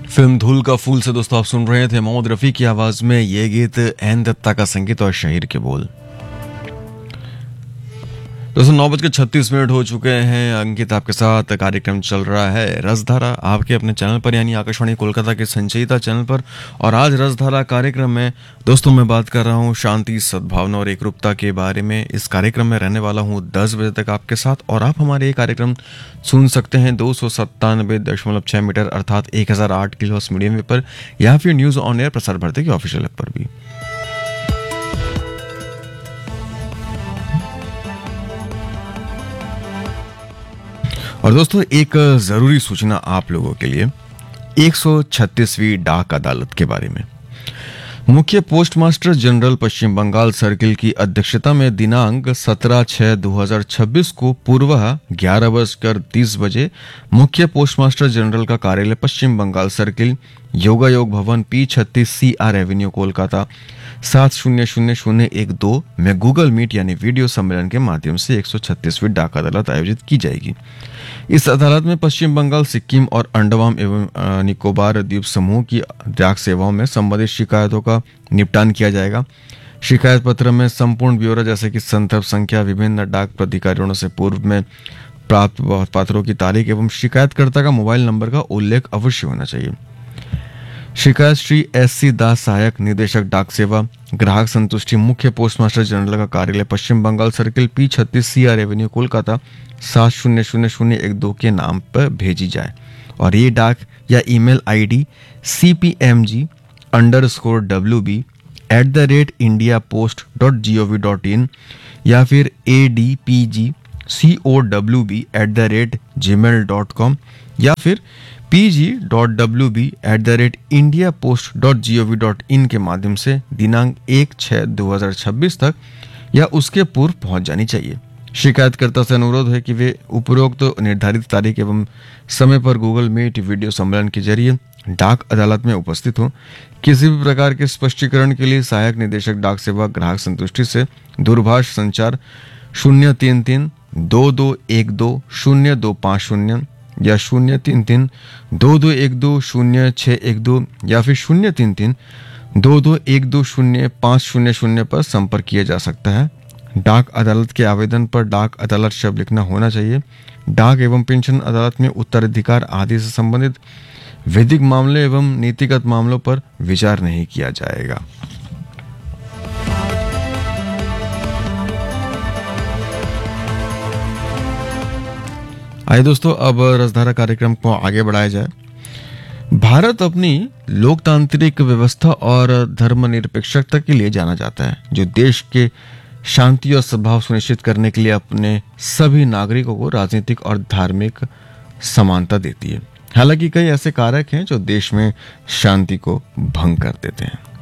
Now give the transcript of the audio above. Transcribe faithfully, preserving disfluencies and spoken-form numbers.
Film धूल का फूल से दोस्तों आप सुन रहे थे मोहम्मद रफी की आवाज में ये गीत, एन दत्ता का संगीत और शहीर के बोल। दोस्तों नौ बजकर छत्तीस मिनट हो चुके हैं। अंकित आपके साथ कार्यक्रम चल रहा है रसधारा आपके अपने चैनल पर यानी आकाशवाणी कोलकाता के संचयिता चैनल पर। और आज रसधारा कार्यक्रम में दोस्तों मैं बात कर रहा हूं शांति, सद्भावना और एकरूपता के बारे में। इस कार्यक्रम में रहने वाला हूं दस बजे तक आपके साथ और आप हमारे ये कार्यक्रम सुन सकते हैं दो सौ सत्तानबे दशमलव छह मीटर अर्थात एक हजार आठ किलो मीडियम वेव पर या फिर news on air Prasar Bharati के ऑफिशियल ऐप पर भी। और दोस्तों एक जरूरी सूचना आप लोगों के लिए एक सौ छत्तीसवीं डाक अदालत के बारे में। मुख्य पोस्टमास्टर जनरल पश्चिम बंगाल सर्किल की अध्यक्षता में दिनांक सत्रह छह दो हजार छब्बीस को पूर्व ग्यारह बजकर तीस बजे मुख्य पोस्टमास्टर जनरल का कार्यालय पश्चिम बंगाल सर्किल, योगायोग भवन, पी छत्तीस सी आर एवेन्यू, कोलकाता सात शून्य शून्य शून्य एक दो में गूगल मीट यानी वीडियो सम्मेलन के माध्यम से एक सौ छत्तीसवीं डाक अदालत आयोजित की जाएगी। इस अदालत में पश्चिम बंगाल, सिक्किम और अंडमान एवं निकोबार द्वीप समूह की डाक सेवाओं में संबंधित शिकायतों का निपटान किया जाएगा। शिकायत पत्र में संपूर्ण ब्यौरा जैसे कि संदर्भ संख्या, विभिन्न डाक प्राधिकरणों से पूर्व में प्राप्त पात्रों की तारीख एवं शिकायतकर्ता का मोबाइल नंबर का उल्लेख अवश्य होना चाहिए। शिकायत श्री एस सी दास, सहायक निदेशक डाक सेवा, ग्राहक संतुष्टि, मुख्य पोस्टमास्टर जनरल का कार्यालय पश्चिम बंगाल सर्किल, पी छत्तीस सी आर एवेन्यू, कोलकाता सात शून्य शून्य शून्य एक दो के नाम पर भेजी जाए। और ये डाक या email ID C P M G under score W B at the rate India post dot G O V dot in या फिर A D P G C O W B at the rate ji mail dot com या फिर P G dot W B at the rate India post dot G O V dot in के माध्यम से दिनांक एक छह दो हजार छब्बीस तक या उसके पूर्व पहुंच जानी चाहिए। शिकायतकर्ता से अनुरोध है कि वे उपरोक्त तो निर्धारित तारीख एवं समय पर गूगल मीट वीडियो सम्मेलन के जरिए डाक अदालत में उपस्थित हो। किसी भी प्रकार के स्पष्टीकरण के लिए सहायक निदेशक डाक सेवा, ग्राहक संतुष्टि से दूरभाष संचार शून्य तीन तीन दो दो एक दो शून्य दो पाँच शून्य या शून्य तीन तीन दो दो एक दो शून्य छः एक दो या फिर शून्य तीन तीन दो दो एक दो शून्य पाँच शून्य शून्य पर संपर्क किया जा सकता है। डाक अदालत के आवेदन पर डाक अदालत शब्द लिखना होना चाहिए। डाक एवं पेंशन अदालत में उत्तराधिकार आदि से संबंधित विधिक मामले एवं नीतिगत मामलों पर विचार नहीं किया जाएगा। आइए दोस्तों अब रसधारा कार्यक्रम को आगे बढ़ाया जाए। भारत अपनी लोकतांत्रिक व्यवस्था और धर्मनिरपेक्षता के लिए जाना जाता है, जो देश के शांति और सद्भाव सुनिश्चित करने के लिए अपने सभी नागरिकों को राजनीतिक और धार्मिक समानता देती है। हालांकि कई ऐसे कारक हैं जो देश में शांति को भंग कर देते हैं।